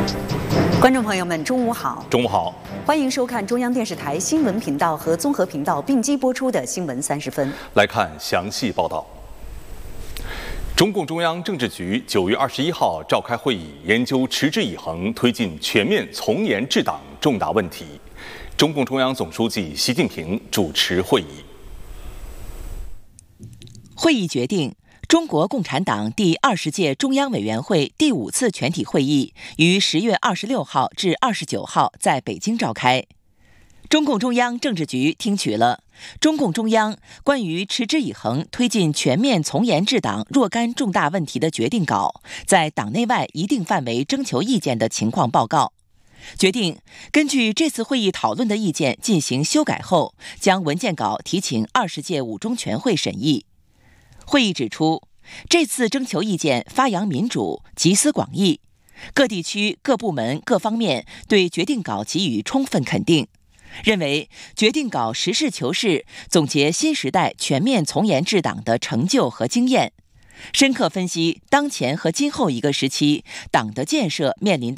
观众朋友们，中午好！ 中午好， 欢迎收看中央电视台新闻频道和综合频道并机播出的《新闻30分》。 来看详细报道。中共中央政治局9月21号召开会议，研究持之以恒推进全面从严治党重大问题。中共中央总书记习近平主持会议。 会议决定，中国共产党第20届中央委员会第5次全体会议于10月26号至29号在北京召开。中共中央政治局听取了中共中央关于持之以恒推进全面从严治党若干重大问题的决定稿在党内外一定范围征求意见的情况报告，决定根据这次会议讨论的意见进行修改后，将文件稿提请20届5中全会审议。会议指出，这次征求意见发扬民主，集思广益，各地区各部门各方面对决定稿给予充分肯定，认为决定稿实事求是，总结新时代全面从严治党的成就和经验，深刻分析当前和今后一个时期党的建设面临的